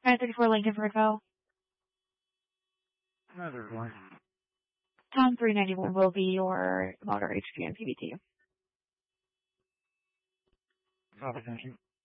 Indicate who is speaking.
Speaker 1: 534 Lincoln Virgo.
Speaker 2: Another one.
Speaker 1: Tom 391 will be your motor HP and PBT.
Speaker 2: Copy, thank you.